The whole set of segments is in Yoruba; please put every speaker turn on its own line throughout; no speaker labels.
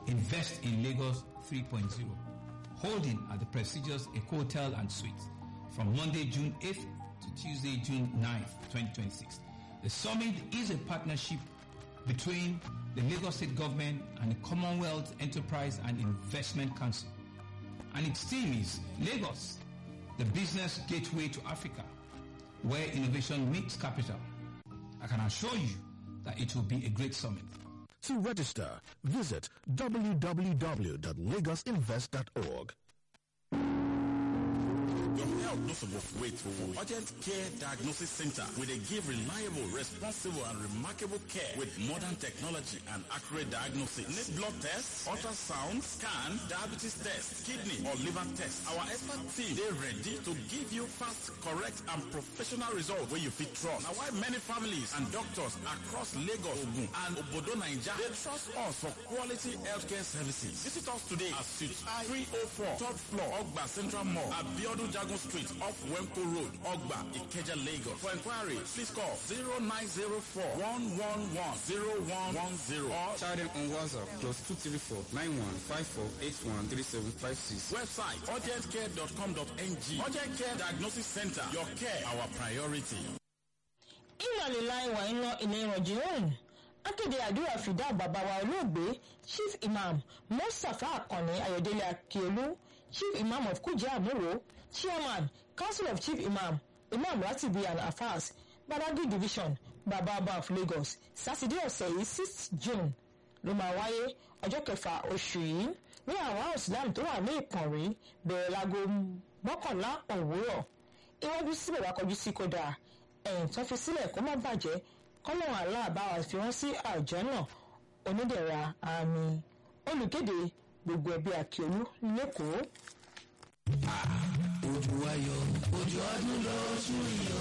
Invest in Lagos 3.0, holding at the prestigious Eco Hotel and Suites from Monday, June 8th to Tuesday, June 9th, 2026. The summit is a partnership between the Lagos State Government and the Commonwealth Enterprise and Investment Council. And its theme is Lagos, the business gateway to Africa, where innovation meets capital. I can assure you that it will be a great summit.
To register, visit www.lagosinvest.org.
Your health no suppose wait for Urgent Care Diagnosis Center, where they give reliable, responsible, and remarkable care with modern technology and accurate diagnosis. Need blood tests, ultrasound, scan, diabetes test, kidney or liver test. Our expert team, they ready to give you fast, correct, and professional results where you fit trust. Now, why many families and doctors across Lagos, Ogun, and Obodo, Naija, they trust us for quality healthcare services. Visit us today at Suite 304, 3rd floor, Ogba Central Mall, Abiodun Jagun Street, off Wemko Road, Ogba, Ikeja, Lagos. For inquiry, please call 0904-111-0110 or
chat them on WhatsApp +234-9154-813756.
Website urgentcare.com.ng. Urgent Care Diagnosis Center. Your care, our priority.
Ìlàlíláì wà iná ilé ìrọ̀jì òun. Akéde àdúrà fìdá bàbá wa olóògbé Chief Imam Mustapha Akànnì Ayọ̀délé Akiolu, Chief Imam of Kuje Amuro, Chairman, Council of Chief Imam, Imam Ratibi and Afas, Badagry Division, Bababa of Lagos. Saturday ọ̀sẹ̀ yìí 6th June ló máa wáyé ọjọ́ kẹfà oṣù yìí ní àwọn Islam tó wà ní Ìpọ̀nrí bẹ̀rẹ̀ láago 11 òwúrọ̀. Iwájú síbẹ̀ wá kọjú sí kódà ẹ̀yìn tó fi sílẹ̀ kó má bàjẹ́ kọ́lọ́run aláàbáwá fi wọ́n sí àjọ náà onídẹ̀ra àmì. Olùkéde gbogbo ẹbí Akiolu lẹ́kọ̀ọ́.
Ojú ayọ̀, ojú ọdún lọ sún yọ.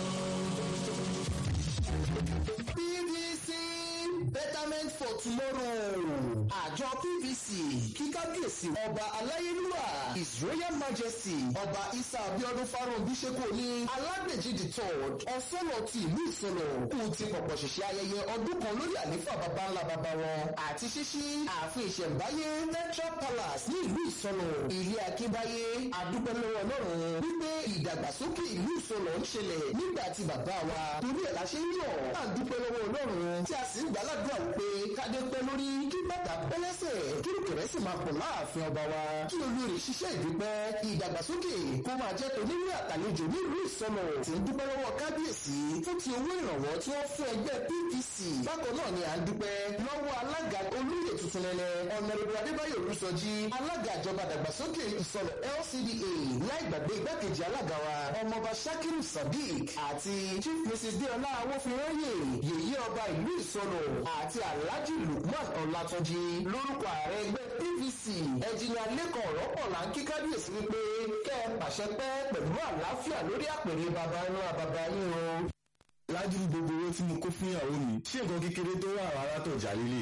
PVC Betterment for Tomorrow. Àjọ PVC kí kábíyèsí ọba aláyélúwà His Royal Majesty ọba Isa Abiodun Farounbi Ṣeko ní Alágbèjì the third ọ̀sọ́nà ti ìlú Ìsọ̀lọ̀ kù ti pọ̀pọ̀ ṣẹ̀ṣẹ̀ ayẹyẹ ọdún kan lórí àléfà baba ńlá baba wọn àti ṣíṣí ààfin ìṣẹ̀ǹbáyé Central Palace ní ìlú Ìsọ̀lọ̀ ilé Akínbáyé adúpẹ́ lọ́wọ́ Ọlọ́run wípé ìdàgbàsókè ìlú Ìsọ̀lọ̀ ń ṣẹlẹ̀ nígbà tí bàbá wa torí ẹ̀ la ṣe ń yọ̀ à ń dúpẹ́ lọ́wọ́ Ọlọ́run tí a sì ń gbàládùra wípé kádé pẹ́ lórí kí bàtà pẹ́ lẹ́sẹ̀ kí rúkẹ̀rẹ́ sì máa pọ̀ láàfin ọba wa kí olórí ṣiṣẹ́ ìdúpẹ́ ìdàgbàsókè kó máa jẹ́ tonílé àtàlejò nílùú Ìsọ̀lọ̀ tí ń dúpẹ́ lọ́wọ́ kábíyèsí fún ti owó ìrànwọ́ tí wọ́n fún ẹgbẹ́ PVC. Bákan náà ni à ń dúpẹ́ lọ́wọ́ alága olóyè tuntun lẹ́lẹ́ Honorable Adébáyọ̀ Olúsọjí alága ìjọba ìdàgbàsókè Ìsọ̀lọ̀ LCDA láì gbàgbé igbákejì alága wa ọmọọba Shakiru Sadiq àti Chief Mrs. Deola Awófinráyè yèyé ọba ìlú Ìsọ̀lọ̀ àti Alhaji Lukman Ọlátúnjí lórúkọ ààrẹ ẹgbẹ́ PVC ẹnjìnìà Lẹ́kàn Ọ̀rọ̀pọ̀lá ń kí kábíyèsí wípé kẹ́ ẹ pàṣẹ pẹ́ pẹ̀lú àlàáfíà lórí àpèrè baba ńlá baba yín o.
Ládùúgbò gbogbo owó tí mo kó fún ìyàwó mi ṣé nǹkan kékeré tó wà rárá tó jà lílé.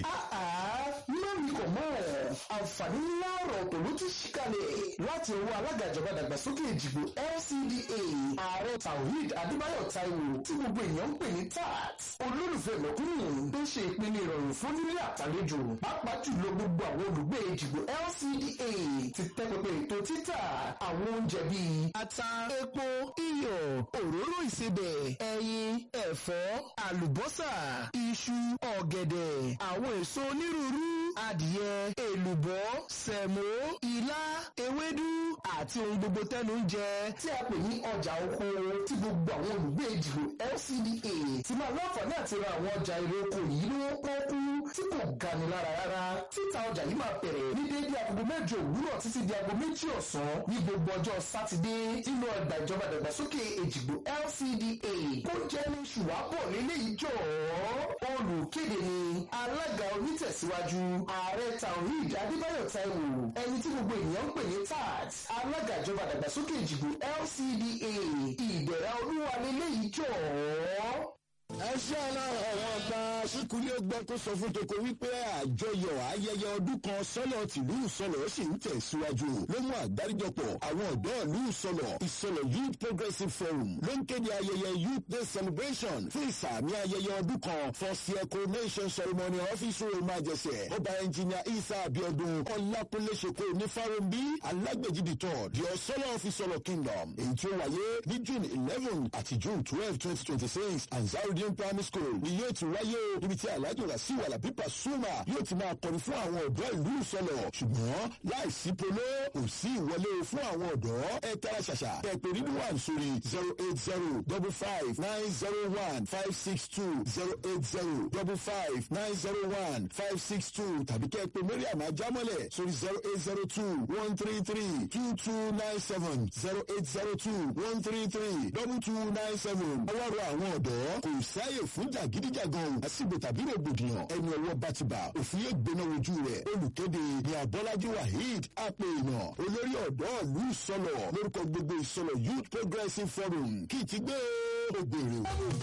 Mọ́mí kò mọ̀ àǹfààní ńlá ọ̀rọ̀ tó ló ti ṣíkàlẹ̀ láti owó alága ìjọba ìdàgbàsókè Èjìgbò LCDA ààrẹ Tawhid Adébáyọ̀ Táíwò tí gbogbo èèyàn ń pè ní TAT olólùfẹ́ lọ́kùnrin tó ń ṣe ìpinnu ìrọ̀rùn fún nílé àtàlejò pàápàá jùlọ gbogbo àwọn olùgbé Èjìgbò LCDA ti tẹ́ pẹpẹ ètò títà àwọn oúnjẹ bíi ata epo iyọ̀ òróró ìsebẹ̀ ẹyin ẹ̀fọ́ àlùbọ́sà iṣu ọ̀gẹ̀dẹ̀ àwọn èso onírúurú adìyẹ èlùbọ́ sẹ̀mó ilá ewédú àti ohun gbogbo tẹ́nu ń jẹ tí a pè ní ọjà oko tí gbogbo àwọn olùgbé Èjìgbò LCDA ti máa láǹfààní àti ra àwọn ọjà èrè oko yìí lówó pọ́ọ́kú tí kò gani lára rárá. Títa ọjà yìí máa bẹ̀rẹ̀ ní déédéé aago 7 òwúrọ̀ títí di aago 2 ọ̀sán ní gbogbo ọjọ́ sátidé nínú ọgbà ìjọba ìdàgbàsókè Èjìgbò LCDA kó jẹ́ ní ṣùwápọ̀ lélẹ́yìí jọ̀ọ́. Olùkéde ni alága onítẹ̀síwájú ààrẹ Tawhid Adébáyọ̀ Táíwò ẹni tí gbogbo ènìyàn ń pè ní TAT alága ìjọba ìdàgbàsókè Èjìgbò LCDA ìdẹ̀ra olúwa lélẹ́yìí jọ̀ọ́.
ẹ ṣe ọlọ́run wọn gba síkúlé gbọ́ tó sọ fún toko wípé àjọyọ̀ ayẹyẹ ọdún kan sọ́lọ̀ tìlú ìsọlọ̀ sì ń tẹ̀síwájú ló mú àgbáríjọpọ̀ àwọn ọ̀dọ́ ìlú ìsọlọ̀ ìsọlọ̀ youth progressive forum ló ń kéde ayẹyẹ youth day celebration fún ìsàmì ayẹyẹ ọdún kan first year coronation ceremony ọ́fíìsì royal majesty ọba engineer isa abiodun ọlákúnlé ṣèkó ní fáránbí alágbèjìdì third the ọ̀sọ́lọ̀ ọ̀fíìsọ̀lọ̀ kingdom èyí tí ó wáyé ní june 11 àti june 12 2026 anzarudin primary school ni yóò ti wáyé o níbi tí alhaji wasiu alabi pasuma yóò ti máa kọrin fún àwọn ọ̀dọ́ ìlú ìsọlọ̀ ṣùgbọ́n láìsí polo kò sí ìwọlé fún àwọn ọ̀dọ́ ẹ tara ṣàṣà kẹpẹ́ nínú wà sórí 08055901562 08055901562 tàbí kẹpẹ́ mariam ajámọ́lẹ̀ sórí 0802-133-2297 0802-133-2297 ọwọ́rọ̀ àwọn ọ̀dọ́ kò sáyè fún jàgídíjàgan àsìgbò tàbí rògbòdìyàn ẹni ọwọ́ bá ti bà òfin yóò gbéná wojú rẹ̀ olùkéde ní abọ́lájí waheed apèèyàn olórí ọ̀dọ́ ìlú ìsọlọ̀ lórúkọ gbogbo ìsọlọ̀ youth progressive forum kì í ti gbé ògbèrè.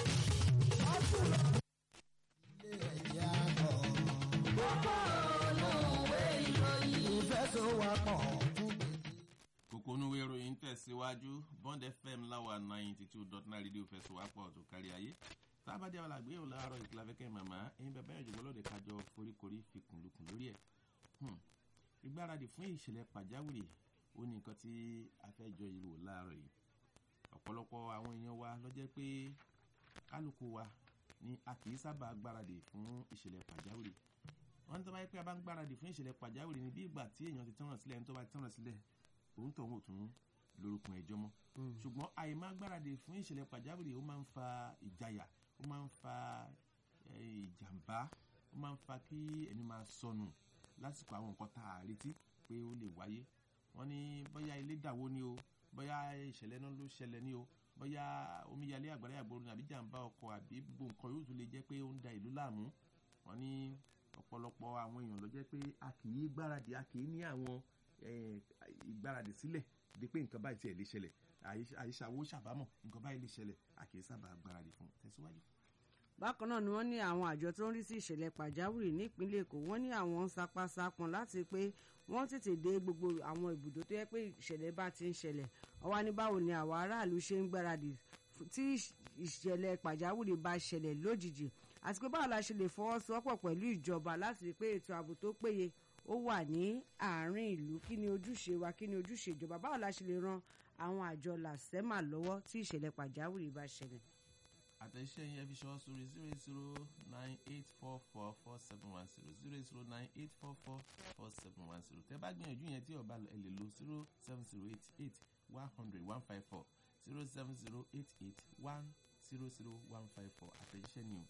kòkónúwé ìròyìn tẹ̀síwájú bond fm láwa 92.9 rédíò fẹsùwápọ̀ tó kárí ayé tábàdé àwọn àgbéyẹ̀wò láàárọ̀ ìkìláfẹ́kẹ́ màmá ẹ̀yin bàbá yẹn jùlọ lóde kájọ foríkorí fi kùnlùkùn lórí ẹ̀ ìgbáradì fún ìṣẹ̀lẹ̀ pàjáwìrì ó ní nǹkan tí a fẹ́ jọ ìrò láàárọ̀ yìí ọ̀pọ̀lọpọ̀ àwọn èèyàn wa ló jẹ́ pé kálukú wa ni a kì í sábà gbáradì fún ìṣẹ̀lẹ̀ pàjáwìrì wọ́n tó bá yẹ pé a bá ń gbáradì fún ìṣẹ̀lẹ̀ pàjáwìrì ní bí ìgbà tí èèyàn ti tẹ́wọ̀n sílẹ̀ ẹni tó bá ti tẹ́wọ̀n sílẹ̀ òun tó ń wò tún lórúkọ ẹjọ́ mọ́ ṣùgbọ́n àìmá gbáradì fún ìṣẹ̀lẹ̀ pàjáwìrì ó máa ń fa ìjayà ó máa ń fa ìjàmbá ó máa ń fa kí ẹni máa sọnù lásìkò àwọn nǹkan tá a retí pé ó lè wáyé wọ́n ní bóyá ilé dàwó ni o bóyá ìṣẹ̀lẹ̀ náà ló ṣẹlẹ̀ ni o bóyá omíyalé àgbàrá àgbòrò àbí jàǹbá ọkọ̀ àbí gbogbo nǹkan yóò tún lè jẹ́ pé ó ń da ìlú láàmú wọ́n ní ọ̀pọ̀lọpọ̀ àwọn èèyàn ló jẹ́ pé a kì í gbáradì a kì í ní àwọn ìgbáradì sílẹ̀ di pé nǹkan báyìí tiẹ̀ lè ṣẹlẹ̀ àìṣàwó ṣàbámọ̀ nǹkan báyìí lè ṣẹlẹ̀ a kì í sábà gbáradì fún tẹ̀síwájú.
bákan náà ni wọ́n ní àwọn àjọ tó ń rí sí ìṣẹ̀lẹ̀ pàjáwìrì nípínlẹ̀ èkó wọ́n ní àwọn ń sapasapọn láti pé wọ́n tètè dé gbogbo àwọn ibùdó tó yẹ pé ìṣẹ̀lẹ̀ bá ti ń ṣẹlẹ̀ ọwá ní báwo ni àwọn aráàlú ṣe ń gbáradì tí ìṣẹ̀lẹ̀ pàjáwìrì bá ṣẹlẹ̀ lójijì àti pé báwo la ṣe lè fọwọ́sowọ́pọ̀ pẹ̀lú ìjọba láti rí pé ètò ààbò tó péye ó wà ní àárín ìlú kí ni ojúṣe wa kí ni ojúṣe ìjọba báwo la ṣe lè ran àwọn àjọ làsẹ́mà lọ́wọ́ tí ìṣẹ̀lẹ̀ pàjáwìrì bá ṣẹlẹ̀.
àtẹ̀ṣẹ́ yẹn fi ṣọ́ sórí 08098444710 tẹ́ bá gbìyànjú yẹn tí ọba ẹ lè lo 07088 100 07088 àtẹ̀jíṣẹ́ ni o.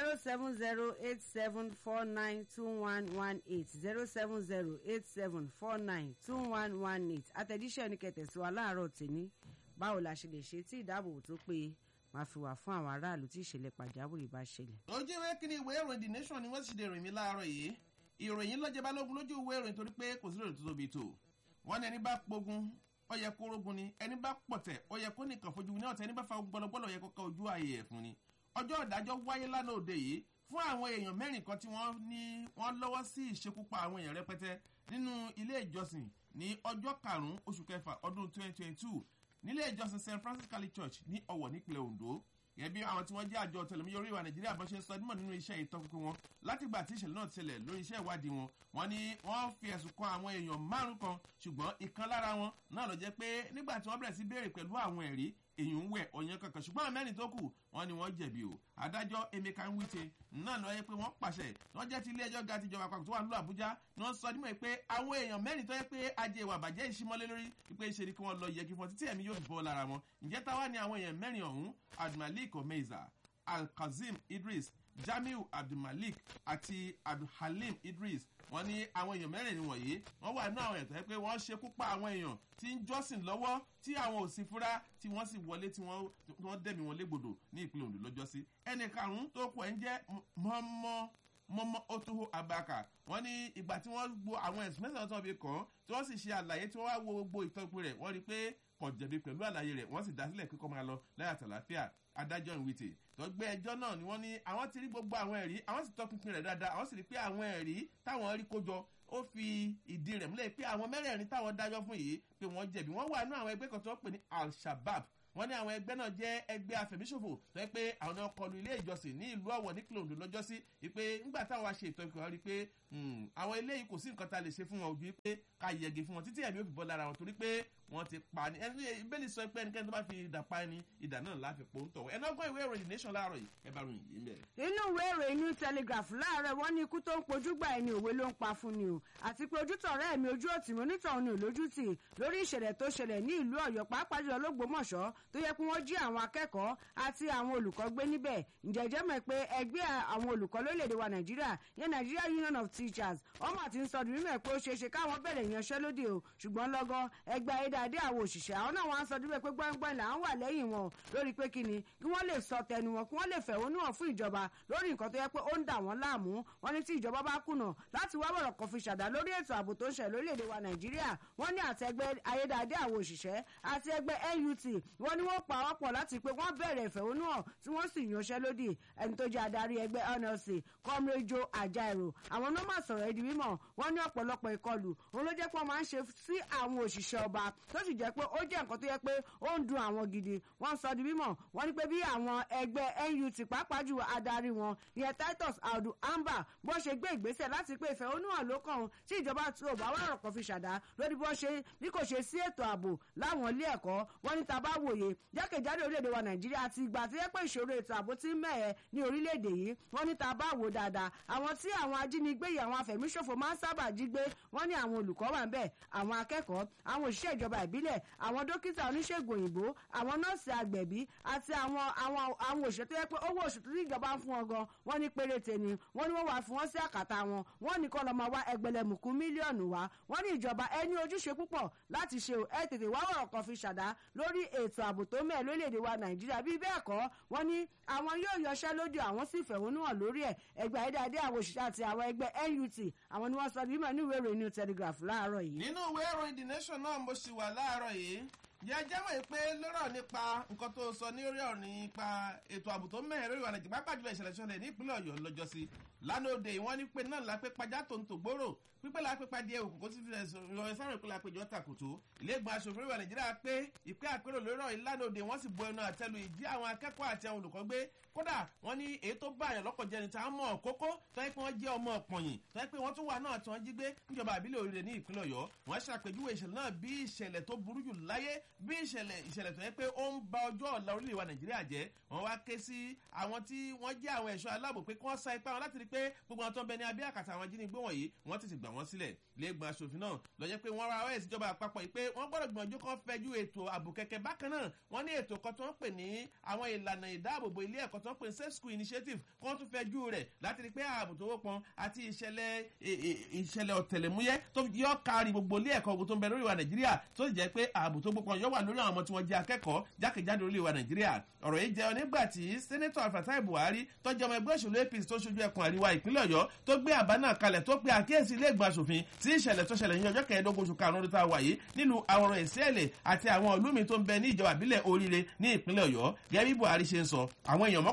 07087492118 07087492118 àtẹ̀jíṣẹ́ ní kẹtẹ̀síwá láàárọ̀ tèmi báwo la ṣe lè ṣe tí ìdáàbòbò tó péye máa fi wà fún àwọn aráàlú tí ìṣẹ̀lẹ̀ pàjáwìrì bá ṣẹlẹ̀.
ojú ìwé kìíní ìwé ìròyìn the nation ni wọ́n sì dé ìròyìn mi láàárọ̀ yìí ìròyìn lọ́jẹ́ balógun lójú ìwé ìròyìn torí pé kò sí ìròyìn tó tóbi tó wọ́n ní ẹni bá pogun ó yẹ kó rógun ni ẹni bá pọ̀tẹ̀ ó yẹ kó nìkan fojú ní ọ̀tẹ̀ ẹni bá fa gbọlọgbọlọ ó yẹ kó ká ojú ààyè ẹ̀ fún ni. ọjọ́ ìdájọ́ wáyé lánàá òde yìí fún àwọn èèyàn mẹ́rin kan tí wọ́n ní wọ́n lọ́wọ́ sí ìṣekúpa àwọn èèyàn rẹpẹtẹ nínú ilé ìjọsìn ní ọjọ́ karùn-ún oṣù kẹfà ọdún 2022 nílé ìjọsìn st francis catholic church ní ọ̀wọ̀ nípìnlẹ̀ ondo gẹ́gẹ́ bí àwọn tí wọ́n jẹ́ àjọ ọ̀tẹlẹ̀múyẹ́ orí ìwà nàìjíríà bọ́n ṣe ń sọ dímọ̀ nínú iṣẹ́ ìtọ́kùnkùn wọn látìgbà tí ìṣẹ̀lẹ̀ náà ṣẹlẹ̀ lórí iṣẹ́ ìwádìí wọn wọ́n ní wọ́n fi ẹ̀sùn kan àwọn èèyàn 5 kan ṣùgbọ́n ìkan lára wọn náà ló jẹ́ pé nígbà tí wọ́n bẹ̀rẹ̀ sí béèrè pẹ̀lú àwọn ẹ̀rí èyí ń wẹ̀ ọ̀yàn kankan ṣùgbọ́n àwọn mẹ́rin tó kù wọ́n ní wọ́n jẹ̀bi o adájọ́ emeka nwite náà ló yẹ pé wọ́n pàṣẹ wọ́n jẹ́ ti ilé ẹjọ́ ga tìjọba àpapọ̀ tó wà nílùú àbújá ni wọ́n sọ nímọ̀ pé àwọn èèyàn mẹ́rin tó yẹ pé ajé ìwà àbàjẹ́ ìṣímọ́lé lórí pé ṣe ni kí wọ́n lọ yẹgi fún títí ẹ̀mí yóò fi bọ́ lára wọn ǹjẹ́ táwa ni àwọn èèyàn mẹ́rin ọ̀hún abdulmalik omeiza alkazim idris jamiu abdulmalik àti abdulhalim idris wọ́n ní àwọn èèyàn mẹ́rin wọ̀nyí wọ́n wà nínú àwọn èèyàn tó yẹ pé wọ́n ṣekú pa àwọn èèyàn tí ń jọ́sìn lọ́wọ́ tí àwọn ò sì fura tí wọ́n sì wọlé tí wọ́n dẹ̀mí wọn légbodò ní ìpínlẹ̀ ondo lọ́jọ́sí ẹnì karùn-ún tó kù ẹ̀ ń jẹ́ mọ́mọ́ otoho abaka wọ́n ní ìgbà tí wọ́n gbo àwọn ẹ̀sùn mẹ́sàn-án tó fi kàn tí wọ́n sì ṣe àlàyé tí wọ́n wá wo gbogbo ìtọ́jú rẹ̀ wọ́n rí pé kò jẹ̀bi pẹ̀lú àlàyé rẹ̀ wọ́n sì dá sílẹ̀ kíkọ́ máa lọ láyà tàlàáfíà adájọ́ ìwìtì tó gbé ẹjọ́ náà ni wọ́n ní àwọn ti rí gbogbo àwọn ẹ̀rí àwọn sì tọpinpin rẹ̀ dáadáa àwọn sì rí pé àwọn ẹ̀rí táwọn rí kójọ ó fi ìdí rẹ̀ múlẹ̀ pé àwọn mẹ́rẹ̀ẹ̀rin táwọn dájọ́ fún yìí pé wọ́n jẹ̀bi wọ́n wà nínú àwọn ẹgbẹ́ kan tó ń pè ní al-shabab wọ́n ní àwọn ẹgbẹ́ náà jẹ́ ẹgbẹ́ afẹ̀míṣòfò tó yẹ pé àwọn náà kọlu ilé ìjọsìn ní ìlú ọ̀wọ̀ ní kìlóńdó lọ́jọ́sí wípé ńgbà táwọn wá ṣe ìtọ́ ìkọ̀ rí pé àwọn eléyìí kò sí nǹkan tá a lè ṣe fún wọn ojú pé ká yẹgi fún wọn títí ẹ̀mí ò fi bọ́ lára wọn torí pé wọ́n ti pa ni bẹ́ẹ̀ni sọ pé ẹnikẹ́ni tó bá fi ìdà pa ẹni ìdà náà láfi pò ń tọ̀wọ́ ẹ̀nà ọgbọ́n ìwé ìròyìn nation láàárọ̀ yìí ẹ bá ròyìn yìí ń bẹ̀rẹ̀.
inú ìwé ìròyìn New Telegraph láàárọ̀ wọ́n ní ikú tó ń pojú gbà ẹni òwe ló ń pa fún ni o àti pé ojú tọ̀rẹ́ mi ojú òtì mi onítọ̀hún ni òlójútì lórí ìṣẹ̀lẹ̀ tó ṣẹlẹ̀ ní ìlú Ọ̀yọ́ pàápàá jùlọ l'Ógbómọ̀ṣọ́ tó yẹ pé wọ́n jí àwọn akẹ́kọ̀ọ́ àti àwọn olùkọ́ gbé níbẹ̀ ǹjẹ́jẹ́ mọ̀ pé ẹgbẹ́ àwọn olùkọ́ lórílẹ̀‐èdè wa Nàìjíríà yẹn Nigeria Union of Teachers ọmọ àti ń sọdún mímọ̀ pé ó ṣeéṣe káwọn bẹ̀rẹ̀ ìyanṣẹ́lódì o ṣùgbọ́n lọ́gán ẹgbẹ́ ayédáadé àwọn òṣìṣẹ́ àwọn náà wọ́n á sọdún pé gbọ́ngbọ́n là ń wà lẹ́yìn wọn lórí pé kíni kí wọ́n lè sọ tẹnu wọn kí wọ́n lè fẹ̀hónú hàn fún ìjọba lórí nǹkan tó yẹ pé ó ń dà wọ́n láàmú wọ́n ní tí ìjọba bá kùnà láti wá bọ̀rọ̀ kan fi ṣàdá lórí ètò ààbò tó ń ṣẹ̀ lórílẹ̀‐èdè wa Nàìjíríà wọ́n ní àti ẹgbẹ́ ayédáadé àwọn òṣìṣẹ́ àti ẹgbẹ́ NUT wọ́n ní wọ́n pa wọ́n pọ̀ láti pé wọ́n bẹ̀rẹ̀ ìfẹ̀hónú hàn tí wọ́n sì yanṣẹ́lódì ẹni tó jẹ́ adarí ẹgbẹ́ NLC Comrade Joe Ajaero àwọn náà máa sọ̀rọ̀ ẹ̀dí mímọ̀ wọ́n ní ọ̀pọ̀lọpọ̀ ìkọlù òun ló jẹ́ pé wọ́n máa ń ṣe sí àwọn òṣìṣẹ́ ọba tó sì jẹ́ pé ó jẹ́ nǹkan tó yẹ pé ó ń dun àwọn gidi wọ́n sọ di mímọ̀ wọ́n ní pé bí àwọn ẹgbẹ́ NUT pàápàá jù adarí wọn ìyẹn Titus Audu Amba bó ṣe gbé ìgbésẹ̀ láti pé ìfẹ̀hónú hàn ló kàn tí ìjọba tí ò bá wà rọ̀ kan fi ṣàdá lórí bí kò ṣe sí ètò ààbò láwọn ilé ẹ̀kọ́ wọ́n ní tá bá wòye jákèjádò orílẹ̀-èdè wa Nàìjíríà àti ìgbà tí yẹ pé ìṣòro ètò ààbò ti ń mẹ́ẹ̀ ní orílẹ̀-èdè yìí wọ́n ní tá bá wò dáadáa àwọn tí àwọn ajínigbé yìí àwọn afẹ̀míṣòfò máa ń sábà jí gbé wọ́n ní àwọn olùkọ́ wà ń bẹ̀ àwọn akẹ́kọ̀ọ́ àwọn òṣìṣẹ́ ìjọba ìbílẹ̀ àwọn dókítà oníṣègùn òyìnbó àwọn nọ́ọ̀sì agbẹ̀bí àti àwọn òṣìṣẹ́ tó yẹ pé owó oṣù tó ní ìjọba ń fún wọn gan wọ́n ní péréte ni wọ́n ní wọ́n wà fún wọn sí àkàtà wọn wọ́n ní kọ́ lọ́ máa wá ẹgbẹ̀lẹ̀mùkú mílíọ̀nù wá wọ́n ní ìjọba ẹni ojúṣe púpọ̀ láti ṣe ẹ tètè wá ọ̀rọ̀ kan fi ṣàdá lórí ètò ààbò tó mẹ́ẹ̀ lórílẹ̀‐èdè wa Nàìjíríà bí bẹ́ẹ̀ kọ́ wọ́n ní àwọn yóò yọṣẹ́ lódì àwọn sì fẹ̀hónú hàn lórí ẹ̀ ẹgbẹ́ ayédáadé àwọn òṣìṣẹ́ àti àwọn ẹgbẹ́ NUT àwọn ni wọ́n sọ bí mọ̀ ní ìwé ìròyìn New Telegraph láàárọ̀ yìí.
nínú ìwé ìròyìn The Nation náà mo sì wà láàárọ̀ yìí jẹjẹ mọ̀ pé lọ́rọ̀ nípa nǹkan tó sọ ní orí ọ̀rọ̀ nípa ètò ààbò tó mẹ́rin lórí ìwà Nàìjíríà pàápàá jùlọ ìṣẹ̀lẹ̀ ṣẹlẹ̀ ní ìpínlẹ̀ Ọ̀yọ́ lọ́jọ́sí lánàá òde wọ́n ní pé náà lápẹ́ pajá tó ń tògbòrò pípẹ́ lápẹ́ padì ẹ̀wò kò sí fi ìrọ̀rẹ́ sáré ìpínlẹ̀ àpéjọ tàkùtù ilé ìgbìmọ̀ aṣòfin ìwà Nàìjíríà pé ìpín àpérò lórí ọ̀rọ̀ lánàá òde wọ́n sì bu ẹnu àtẹ́lu ìjí àwọn akẹ́kọ̀ọ́ àti àwọn olùkọ́ gbé kódà wọ́n ní èyí tó bá àyàn lọ́kọ̀ jẹni tí a mọ̀ kókó tó yẹ pé wọ́n jẹ́ ọmọ ọ̀pọ̀yìn tó yẹ pé wọ́n tún wà náà tí wọ́n jí gbé níjọba àbílẹ̀ Oríire ní ìpínlẹ̀ Ọ̀yọ́ wọ́n ṣàpèjúwe ìṣẹ̀lẹ̀ náà bí ìṣẹ̀lẹ̀ tó burú jù láyé bí ìṣẹ̀lẹ̀ tó yẹ pé ó ń ba ọjọ́ ọ̀la orílẹ̀ wa Nàìjíríà jẹ́ wọ́n wá ké sí àwọn tí wọ́n jẹ́ àwọn ẹ̀ṣọ́ aláàbò pé kí wọ́n sa ipá wọn láti rí pé gbogbo àwọn tó ń bẹ ní abẹ́ àkàtà àwọn ajínigbé wọ̀nyí wọ́n ti gbà wọ́n sílẹ̀ lẹ́gbọ̀n aṣòfin náà ló jẹ́ pé wọ́n ra ọ̀rẹ́ ìjọba àpapọ̀ yìí pé wọ́n gbọ́dọ̀ gbìyànjú kan fẹ́jú ètò ààbò kẹ̀kẹ́ bákan náà wọ́n ní ètò kan tó ń pè ní àwọn ìlànà ìdáàbòbò ilé ẹ̀kọ́ tó ń pè ní safe school initiative kí wọ́n tún fẹ́jú rẹ̀ láti rí pé ààbò tó wọ́pọn àti ìṣẹ̀lẹ̀ ọ̀tẹlẹ̀múyẹ́ tó yọ kárí gbogbo ilé ẹ̀kọ́ ogun tó ń bẹ lórí wa Nàìjíríà tó sì jẹ́ pé ààbò tó gbópọn yọ wà lórí àwọn ọmọ tí wọ́n jẹ́ akẹ́kọ̀ọ́ jákèjádò orílẹ̀ wa Nàìjíríà ọ̀rọ̀ yìí jẹ́ nígbà tí sẹ́nẹ́tọ̀ Fatai Buhari tó jẹ́ ọmọ ẹgbẹ́ òṣèlú APC tó ṣojú ẹkùn àríwá ìpínlẹ̀ Ọ̀yọ́ tó gbé àbá náà kalẹ̀ tó pe àkíyèsí ilé ìgbìmọ̀ aṣòfin tí ìṣẹ̀lẹ̀ tó ṣẹlẹ̀ ní ọjọ́ kẹẹ̀ẹ́dógún oṣù karùn-ún ọdún tá a wà yìí nílùú Àwọ̀rọ̀ Ìṣẹ̀lẹ̀ àti àwọn olúmi tó ń bẹ ní ìjọba ìbílẹ̀ Oríire ní ìpínlẹ̀ Ọ̀yọ́ gẹ́gẹ́ bí Buhari ṣe ń sọ àwọn èèyàn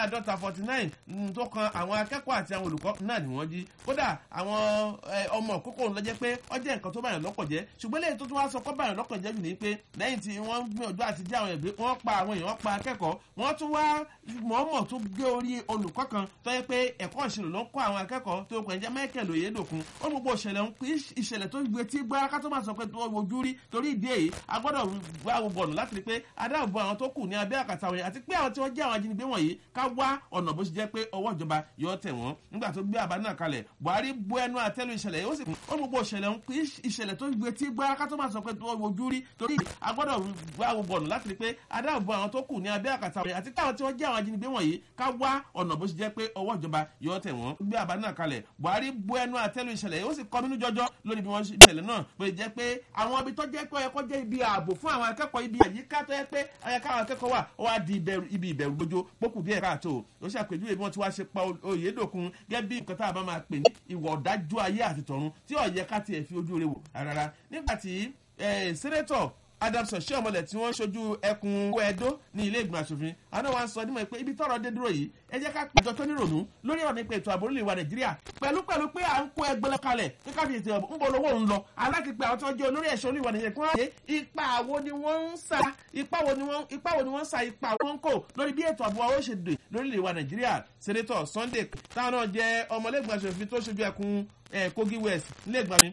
49 tó kan àwọn akẹ́kọ̀ọ́ àti àwọn olùkọ́ náà ni wọ́n jí kódà àwọn ọmọ òkókó ń lọ jẹ́ pé ó jẹ́ nǹkan tó báyàn lọ́kàn jẹ́ ṣùgbọ́n lẹ́yìn tó tún wá sọ kọ́ báyàn lọ́kàn jẹ́ jù ní pé lẹ́yìn tí wọ́n ń gbìyànjú àti jẹ́ àwọn ẹ̀gbẹ́ wọ́n pa àwọn èèyàn pa akẹ́kọ̀ọ́ wọ́n tún wá mọ̀ọ́mọ̀ tó gé orí olùkọ́ kan tó yẹ pé ẹ̀kọ́ ìṣirò ló ń kọ́ àwọn akẹ́kọ̀ọ́ tó kàn jẹ́ Michael Oyedokun ó gbogbo ìṣẹ̀lẹ̀ tó gbé tí gbára ká tó máa sọ pé tó wojú rí torí ìdí èyí a gbọ́dọ̀ wá gbogbo ọ̀nà láti rí pé adáàbò àwọn tó kù ní abẹ́ àkàtà wọ̀nyí àti pé àwọn tí wọ́n jẹ́ àwọn ajínigbé wọ̀nyí ká wá ọ̀nà bó ṣe jẹ́ pé ọwọ́ ìjọba yóò tẹ̀ wọ́n nígbà tó gbé àbá náà kalẹ̀ Buhari bu ẹnu àtẹ́lu ìṣẹ̀lẹ̀ yìí ó sì ó gbogbo ìṣẹ̀lẹ̀ tó gbé tí gbára ká tó máa sọ pé tó wojú rí torí a gbọ́dọ̀ wá gbogbo ọ̀nà láti rí pé adáàbò àwọn tó kù ní abẹ́ àkàtà wọ̀nyí àti pé àwọn tí wọ́n jẹ́ àwọn ajínigbé wọ̀nyí ká wá ọ̀nà bó ṣe jẹ́ pé ọwọ́ ìjọba yóò tẹ̀ wọ́n gbé àbá náà kalẹ̀ Buhari bu ẹnu àtẹ́lu ìṣẹ̀lẹ̀ yìí ó sì kọminú jọjọ lórí bí wọ́n ṣẹlẹ̀ náà bó jẹ́ pé àwọn ibi tó jẹ́ pé ẹ̀kọ́ jẹ́ ibi ààbò fún àwọn akẹ́kọ̀ọ́ ibi àyíká tó yẹ pé ayẹká àwọn akẹ́kọ̀ọ́ wà ó wá di ibi ìbẹ̀rù gbójó pókù díẹ̀ káàtó ó ṣàpèjúwe bí wọ́n ti wá ṣe pa Oyedokun gẹ́gẹ́ bí nǹkan tá a bá máa pè ní ìwà ọ̀dájú ayé àti tọ̀run tí ó yẹ ká tiẹ̀ fi ojú rẹ̀ wò rárá nígbà tí sẹ́nẹ́tọ̀ adams ọ̀ṣẹ́ọ̀mọlẹ̀ tí wọ́n ṣojú ẹkùn ẹ̀dó ní ilé ìgbìmọ̀ asòfin àná wa ń sọ nímọ̀ pé ibi tọ́rọ̀ dé dúró yìí ẹ jẹ́ ká péjọ tó nírònú lórí ọ̀rọ̀ nípa ètò ààbò orílẹ̀-èdè wa nàìjíríà pẹ̀lú pé à ń kó ẹgbẹ́ lọ́kalẹ̀ kíkà fi ètò ń bọ̀ lọ́wọ́ ń lọ alákìpẹ́ àwọn tó ń jẹ́ olórí ẹ̀ṣọ́ orílẹ̀-èdè wa nàìjíríà kí wọ́n ṣe ipa wo ni wọ́n ń sa ipa wo ni wọ́n ń sa ipa wọn kò lórí bí ètò ààbò wa ó ṣe dè lórílẹ̀-èdè wa nàìjíríà sẹ́nẹ́tọ̀ sunday táwọn náà jẹ́ ọmọlẹ́gbọ̀n aṣòfin tó ṣojú ẹkùn kogi west nílẹ̀gbọ̀n